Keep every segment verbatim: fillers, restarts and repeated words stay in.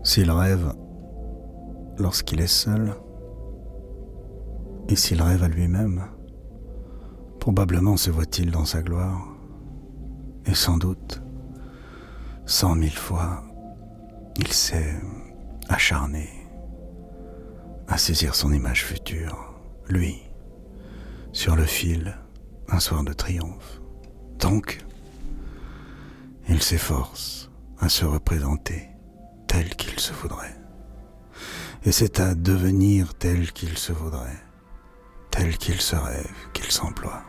S'il rêve lorsqu'il est seul, et s'il rêve à lui-même, probablement se voit-il dans sa gloire, et sans doute, cent mille fois, il s'est acharné à saisir son image future, lui, sur le fil, un soir de triomphe. Donc, il s'efforce à se représenter tel qu'il se voudrait. Et c'est à devenir tel qu'il se voudrait, tel qu'il se rêve, qu'il s'emploie.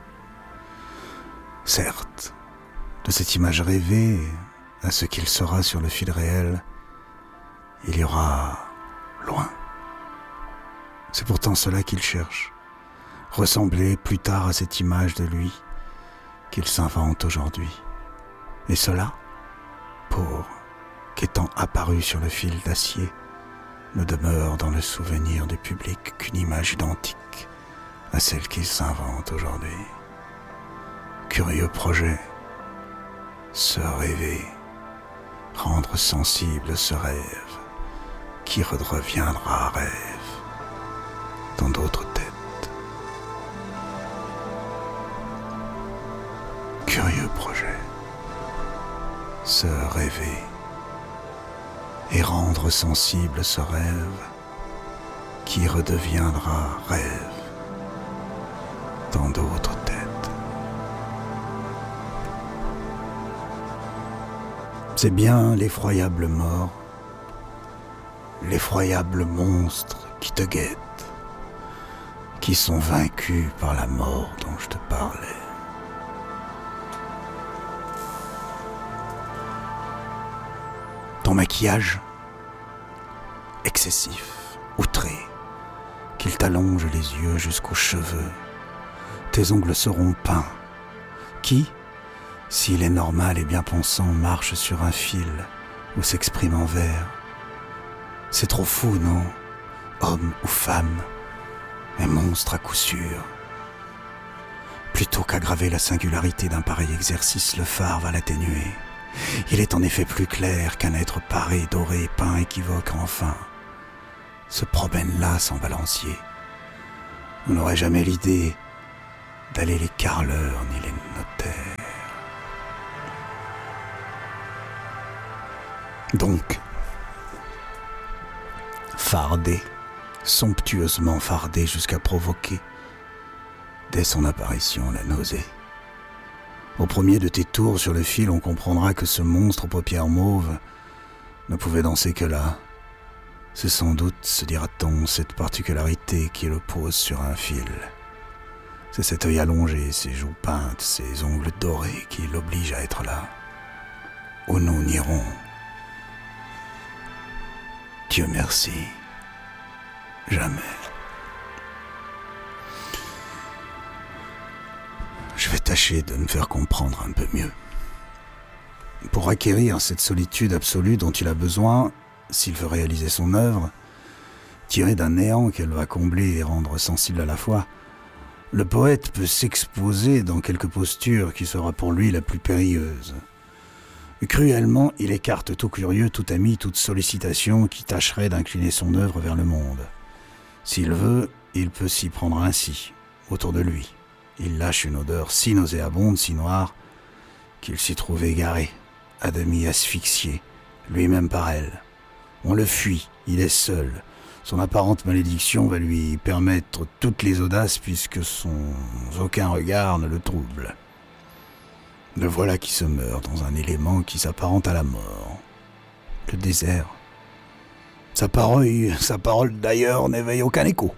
Certes, de cette image rêvée à ce qu'il sera sur le fil réel, il y aura loin. C'est pourtant cela qu'il cherche, ressembler plus tard à cette image de lui qu'il s'invente aujourd'hui. Et cela, pour qu'étant apparu sur le fil d'acier, ne demeure dans le souvenir du public qu'une image identique à celle qu'il s'invente aujourd'hui. Curieux projet, se rêver, rendre sensible ce rêve qui redeviendra rêve dans d'autres têtes. Curieux projet, se rêver et rendre sensible ce rêve qui redeviendra rêve dans d'autres têtes. C'est bien l'effroyable mort, l'effroyable monstre qui te guette, qui sont vaincus par la mort dont je te parlais. Ton maquillage excessif, outré, qu'il t'allonge les yeux jusqu'aux cheveux, tes ongles seront peints, qui, s'il est normal et bien pensant, marche sur un fil ou s'exprime en vers. C'est trop fou, non? Homme ou femme, un monstre à coup sûr. Plutôt qu'aggraver la singularité d'un pareil exercice, le phare va l'atténuer. Il est en effet plus clair qu'un être paré, doré, peint, équivoque, enfin, se promène là sans balancier. On n'aurait jamais l'idée d'aller les carleurs ni les notaires. Donc, fardé, somptueusement fardé jusqu'à provoquer, dès son apparition, la nausée. Au premier de tes tours sur le fil, on comprendra que ce monstre aux paupières mauves ne pouvait danser que là. C'est sans doute, se dira-t-on, cette particularité qui le pose sur un fil. C'est cet œil allongé, ses joues peintes, ses ongles dorés qui l'obligent à être là. Où nous n'irons. Dieu merci, jamais. Je vais tâcher de me faire comprendre un peu mieux. Pour acquérir cette solitude absolue dont il a besoin, s'il veut réaliser son œuvre, tirée d'un néant qu'elle va combler et rendre sensible à la fois, le poète peut s'exposer dans quelque posture qui sera pour lui la plus périlleuse. Cruellement, il écarte tout curieux, tout ami, toute sollicitation qui tâcherait d'incliner son œuvre vers le monde. S'il veut, il peut s'y prendre ainsi, autour de lui. Il lâche une odeur si nauséabonde, si noire, qu'il s'y trouve égaré, à demi asphyxié, lui-même par elle. On le fuit, il est seul. Son apparente malédiction va lui permettre toutes les audaces puisque son aucun regard ne le trouble. Le voilà qui se meurt dans un élément qui s'apparente à la mort. Le désert. Sa parole, sa parole d'ailleurs n'éveille aucun écho.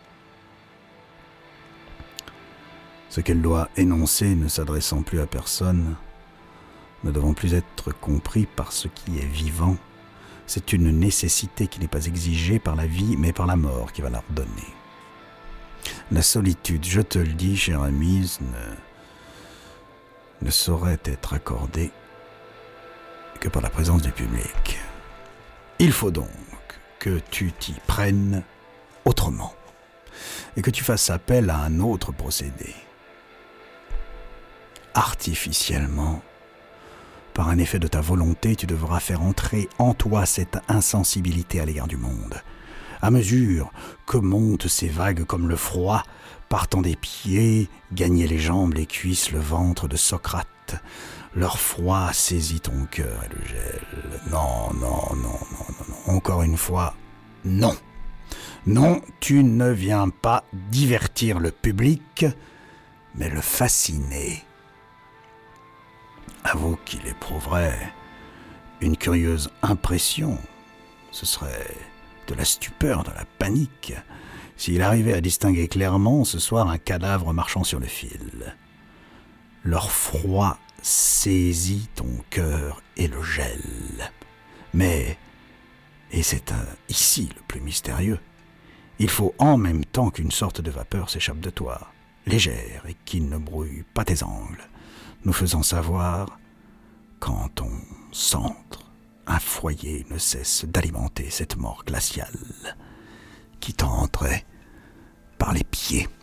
Ce qu'elle doit énoncer ne s'adressant plus à personne, ne devant plus être compris par ce qui est vivant, c'est une nécessité qui n'est pas exigée par la vie, mais par la mort qui va l'ordonner. La solitude, je te le dis, chère amie, ne, ne saurait être accordée que par la présence du public. Il faut donc que tu t'y prennes autrement, et que tu fasses appel à un autre procédé. Artificiellement, Par un effet de ta volonté, tu devras faire entrer en toi cette insensibilité à l'égard du monde. À mesure que montent ces vagues comme le froid, partant des pieds, gagner les jambes, les cuisses, le ventre de Socrate, leur froid saisit ton cœur et le gèle. Non, non, non, non, non, non. Encore une fois, non. Non, tu ne viens pas divertir le public, mais le fasciner. Avoue qu'il éprouverait une curieuse impression. Ce serait de la stupeur, de la panique, s'il arrivait à distinguer clairement ce soir un cadavre marchant sur le fil. Leur froid saisit ton cœur et le gèle. Mais, et c'est euh, ici le plus mystérieux, il faut en même temps qu'une sorte de vapeur s'échappe de toi, légère et qui ne brouille pas tes angles, nous faisant savoir qu'en ton centre, un foyer ne cesse d'alimenter cette mort glaciale qui t'entrait par les pieds.